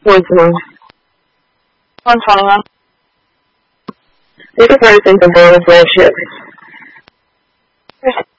voicemail. 121. Leave a person from Bonus Last Shift.